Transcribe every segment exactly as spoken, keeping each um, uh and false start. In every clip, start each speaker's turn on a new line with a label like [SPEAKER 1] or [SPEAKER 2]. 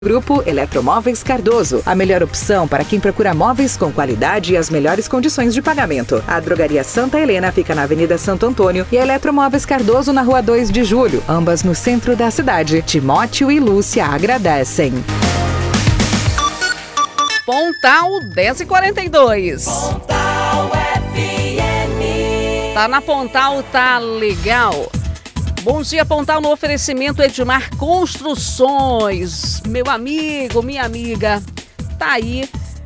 [SPEAKER 1] Grupo Eletromóveis Cardoso, a melhor opção para quem procura móveis com qualidade e as melhores condições de pagamento. A Drogaria Santa Helena fica na Avenida Santo Antônio e a Eletromóveis Cardoso na Rua dois de Julho, ambas no centro da cidade. Timóteo e Lúcia agradecem.
[SPEAKER 2] Pontal dez e quarenta e dois.
[SPEAKER 3] Pontal F M.
[SPEAKER 2] Tá na Pontal, tá legal. Bom dia, Pontal, no oferecimento Edmar Construções. Meu amigo, minha amiga, tá aí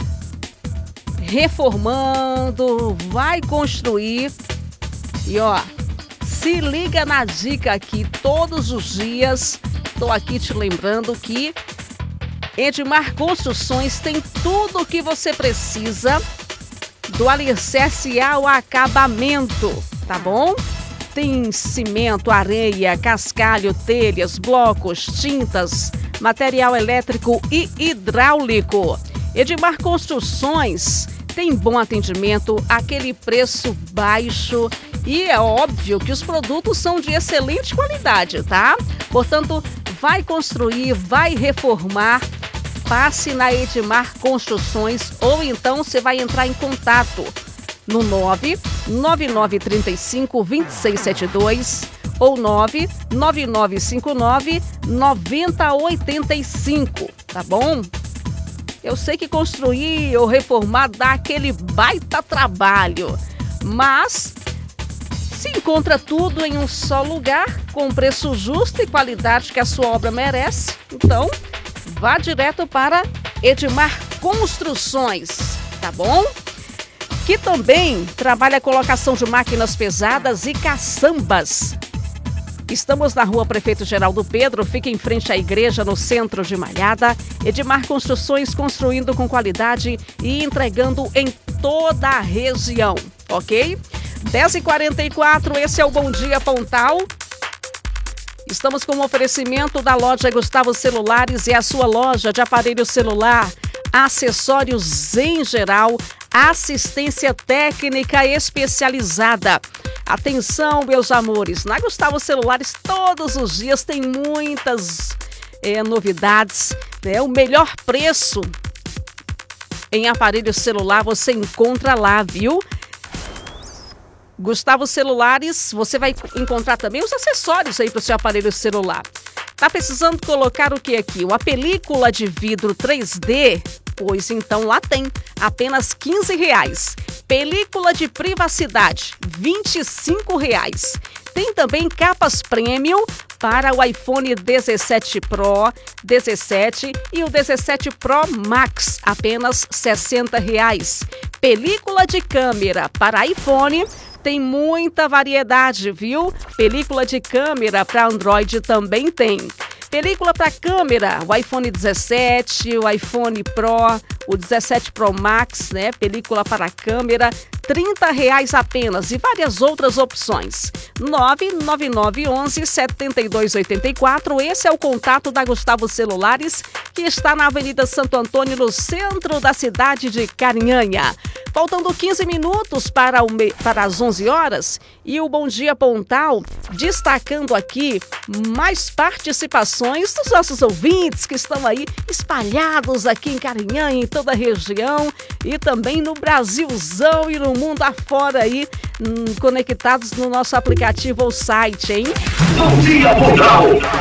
[SPEAKER 2] reformando, vai construir. E ó, se liga na dica aqui, todos os dias, tô aqui te lembrando que Edmar Construções tem tudo o que você precisa do alicerce ao acabamento, tá bom? Tem cimento, areia, cascalho, telhas, blocos, tintas, material elétrico e hidráulico. Edmar Construções tem bom atendimento, aquele preço baixo e é óbvio que os produtos são de excelente qualidade, tá? Portanto, vai construir, vai reformar, passe na Edmar Construções ou então você vai entrar em contato no nove nove nove três cinco, dois seis sete dois ou nove nove nove cinco nove, nove zero oito cinco, tá bom? Eu sei que construir ou reformar dá aquele baita trabalho, mas se encontra tudo em um só lugar, com preço justo e qualidade que a sua obra merece, então vá direto para Edmar Construções, tá bom? Que também trabalha a colocação de máquinas pesadas e caçambas. Estamos na Rua Prefeito Geraldo Pedro, fica em frente à igreja, no centro de Malhada. Edmar Construções, construindo com qualidade e entregando em toda a região, ok? dez e quarenta e quatro, esse é o Bom Dia Pontal. Estamos com um oferecimento da loja Gustavo Celulares e a sua loja de aparelho celular, acessórios em geral, assistência técnica especializada. Atenção, meus amores, na Gustavo Celulares todos os dias tem muitas é, novidades, né? O melhor preço em aparelho celular você encontra lá, viu? Gustavo Celulares, você vai encontrar também os acessórios aí para o seu aparelho celular. Tá precisando colocar o que aqui? Uma película de vidro três D? Pois então lá tem, apenas quinze reais. Película de privacidade, vinte e cinco reais. Tem também capas premium para o iPhone dezessete Pro, dezessete e o dezessete Pro Max, apenas sessenta reais. Película de câmera para iPhone, tem muita variedade, viu? Película de câmera para Android também tem. Película para câmera, o iPhone dezessete, o iPhone Pro, o dezessete Pro Max, né? Película para câmera, trinta reais apenas e várias outras opções. nove nove nove um um, sete dois oito quatro, esse é o contato da Gustavo Celulares, que está na Avenida Santo Antônio, no centro da cidade de Carinhanha. Faltando quinze minutos para, o me... para as onze horas e o Bom Dia Pontal destacando aqui mais participações dos nossos ouvintes que estão aí espalhados aqui em Carinhanha, em toda a região e também no Brasilzão e no mundo afora aí, hum, conectados no nosso aplicativo ou site, hein?
[SPEAKER 4] Bom Dia Pontal!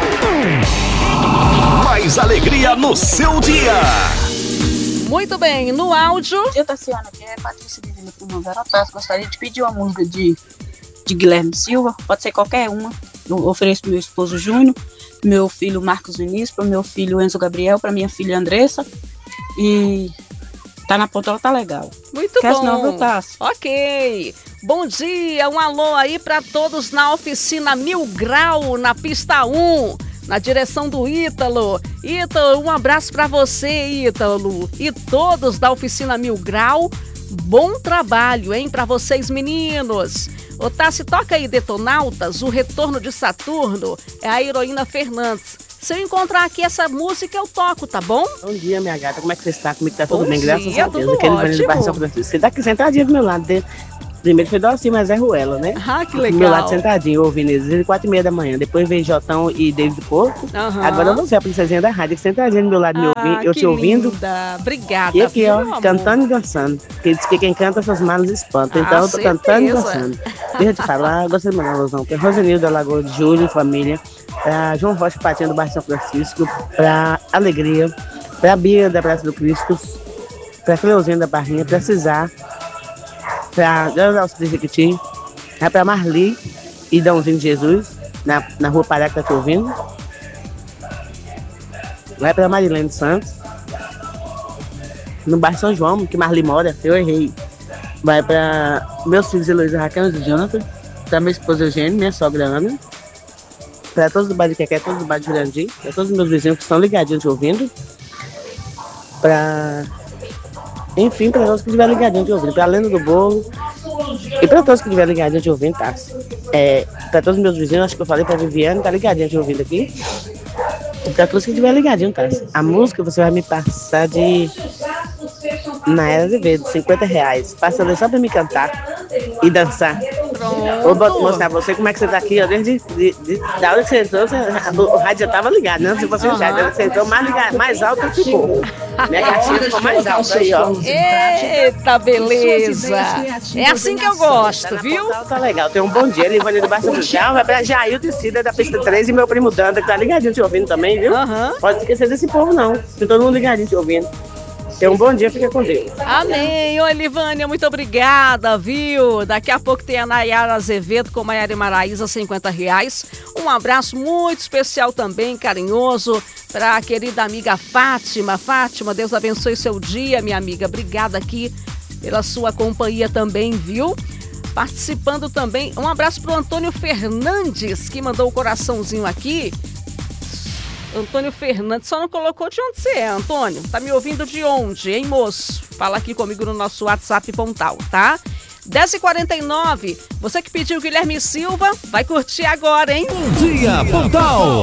[SPEAKER 4] Mais alegria no seu dia!
[SPEAKER 2] Muito bem, no áudio...
[SPEAKER 5] Bom dia, Tassiana, aqui é Patrícia Divina Primavera Paz. Gostaria de pedir uma música de, de Guilherme Silva, pode ser qualquer uma. Eu ofereço para meu esposo Júnior, meu filho Marcos Vinícius, para meu filho Enzo Gabriel, para minha filha Andressa. E tá na ponta, ela tá legal.
[SPEAKER 2] Muito
[SPEAKER 5] Quer
[SPEAKER 2] bom.
[SPEAKER 5] Não, viu, Tassi?
[SPEAKER 2] Ok. Bom dia, um alô aí para todos na oficina Mil Grau, na pista um. Na direção do Ítalo. Ítalo, um abraço para você, Ítalo. E todos da oficina Mil Grau, bom trabalho, hein, para vocês, meninos. Ô, Tassi, toca aí Detonautas, O Retorno de Saturno, é a Heroína Fernandes. Se eu encontrar aqui essa música, eu toco, tá bom?
[SPEAKER 6] Bom dia, minha gata. Como é que você está? Como é que tá
[SPEAKER 2] Bom
[SPEAKER 6] tudo bem?
[SPEAKER 2] dia,
[SPEAKER 6] Graças a
[SPEAKER 2] tudo
[SPEAKER 6] Deus. Aquele
[SPEAKER 2] ótimo.
[SPEAKER 6] Bairro São Francisco. Você dá aqui sentadinha do meu lado. Primeiro foi Docinho, mas é Ruela, né?
[SPEAKER 2] Ah, que
[SPEAKER 6] Do meu lado
[SPEAKER 2] legal.
[SPEAKER 6] sentadinho, ouvindo eles desde quatro e meia da manhã. Depois veio Jotão e David Porto.
[SPEAKER 2] Aham.
[SPEAKER 6] Agora você, a princesinha da rádio, que sentadinha do meu lado, me
[SPEAKER 2] Ah,
[SPEAKER 6] ouvindo, eu
[SPEAKER 2] que
[SPEAKER 6] te ouvindo.
[SPEAKER 2] linda. Obrigada.
[SPEAKER 6] E aqui,
[SPEAKER 2] viu,
[SPEAKER 6] ó,
[SPEAKER 2] meu amor?
[SPEAKER 6] cantando e dançando. Porque diz que quem canta essas malas espanta. Então
[SPEAKER 2] Ah,
[SPEAKER 6] eu tô cantando e
[SPEAKER 2] certeza.
[SPEAKER 6] dançando. Deixa eu te falar, gostei de mandar um alusão pra Rosenildo da Lagoa de Júlio e família, pra João Rocha Patinha do Bairro São Francisco, pra Alegria, pra Bia da Praça do Cristo, pra Cleuzinha da Barrinha, pra Cisar, pra Gelson de Jequiti, é pra Marli e Dãozinho de Jesus, na, na Rua Pará que tá te ouvindo. Vai pra Marilene Santos, no bairro São João, que Marli mora, eu errei. Vai pra meus filhos Heloísa, Raquel e Jonathan, pra minha esposa Eugênio, minha sogra Ana, pra todos do bairro de Quequé, todos do bairro de Jurandir, pra todos os meus vizinhos que estão ligadinhos te ouvindo, pra... Enfim, pra todos que estiverem ligadinhos te ouvindo, pra Lenda do Bolo, e pra todos que estiverem ligadinhos te ouvindo, tá? É, pra todos os meus vizinhos, acho que eu falei pra Viviane, tá ligadinha te ouvindo aqui. E pra todos que estiverem ligadinhos, tá? A música você vai me passar de... Naira Azevedo, cinquenta reais. Passa ali só pra me cantar e dançar. Vou bot- mostrar pra você como é que você tá aqui, ó. Desde de, de, da hora que você entrou, você, o rádio já tava ligado, né? Se você já uhum. Você entrou mais, ligado, mais alto que ficou. Minha caixinha ficou mais alta aí, ó.
[SPEAKER 2] Eita, beleza. É assim que eu gosto,
[SPEAKER 6] Tá
[SPEAKER 2] viu?
[SPEAKER 6] Portal, tá legal. Tem um bom dia, Livânia do Baixo do Tchau. Vai pra Jair Tecida da pista três e meu primo Danda, que tá ligadinho te ouvindo também, viu?
[SPEAKER 2] Aham.
[SPEAKER 6] Pode esquecer desse povo, não. Tem todo mundo ligadinho te ouvindo. Tenha um bom dia, fica com Deus.
[SPEAKER 2] Amém. Oi, Livânia, muito obrigada, viu? Daqui a pouco tem a Nayara Azevedo com Maiara e Maraísa, cinquenta reais. Um abraço muito especial também, carinhoso, para a querida amiga Fátima. Fátima, Deus abençoe seu dia, minha amiga. Obrigada aqui pela sua companhia também, viu? Participando também, um abraço para o Antônio Fernandes, que mandou o coraçãozinho aqui. Antônio Fernandes, só não colocou de onde você é, Antônio. Tá me ouvindo de onde, hein, moço? Fala aqui comigo no nosso WhatsApp Pontal, tá? dez e quarenta e nove, você que pediu Guilherme Silva, vai curtir agora, hein?
[SPEAKER 4] Bom dia, Pontal!